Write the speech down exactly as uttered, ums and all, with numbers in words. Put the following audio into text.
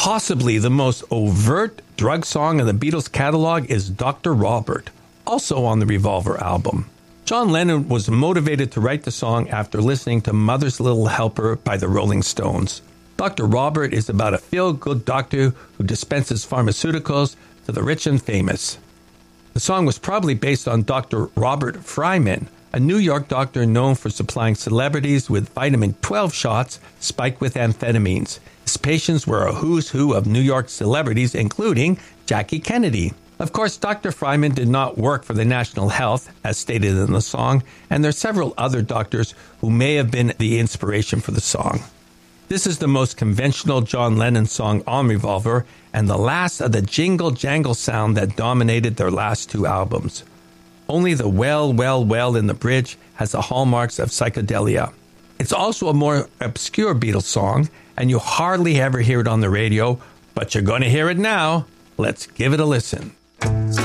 Possibly the most overt drug song in the Beatles catalog is Doctor Robert, also on the Revolver album. John Lennon was motivated to write the song after listening to Mother's Little Helper by the Rolling Stones. Doctor Robert is about a feel-good doctor who dispenses pharmaceuticals to the rich and famous. The song was probably based on Doctor Robert Fryman, a New York doctor known for supplying celebrities with vitamin twelve shots spiked with amphetamines. His patients were a who's who of New York celebrities, including Jackie Kennedy. Of course, Doctor Fryman did not work for the National Health, as stated in the song, and there are several other doctors who may have been the inspiration for the song. This is the most conventional John Lennon song on Revolver, and the last of the jingle-jangle sound that dominated their last two albums. Only the well, well, well in the bridge has the hallmarks of psychedelia. It's also a more obscure Beatles song, and you hardly ever hear it on the radio, but you're going to hear it now. Let's give it a listen.